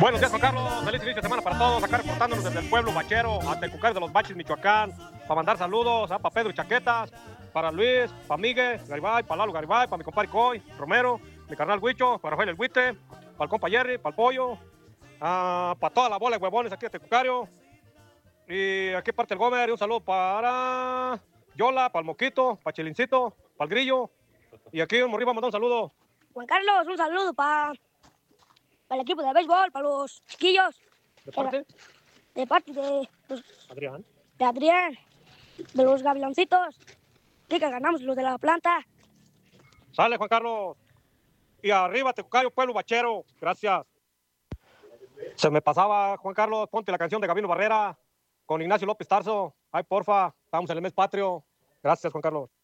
Buenos días, Juan Carlos. Feliz inicio de semana para todos. Acá reportándonos desde el pueblo bachero, ante el Cucario de los Baches, Michoacán. Para mandar saludos para Pedro y Chaquetas, para Luis, para Miguel Garibay, para Lalo Garibay, para mi compadre Coy, Romero, mi carnal Huicho, para Rafael el Huite, para el compa Jerry, para el Pollo, para toda la bola de huevones aquí de Tecucario. Y aquí parte el Gómez. Y un saludo para Yola, para el Moquito, para Chilincito, para el Grillo. Y aquí un morriba mandó un saludo. Juan Carlos, un saludo para el equipo de béisbol, para los chiquillos. ¿De parte? De parte de Adrián. de Adrián, de los Gavilancitos. Que ganamos los de la planta. Sale, Juan Carlos. Y arriba, Tecucario, pueblo bachero. Gracias. Se me pasaba, Juan Carlos, ponte la canción de Gabino Barrera con Ignacio López Tarso. Ay, porfa, estamos en el mes patrio. Gracias, Juan Carlos.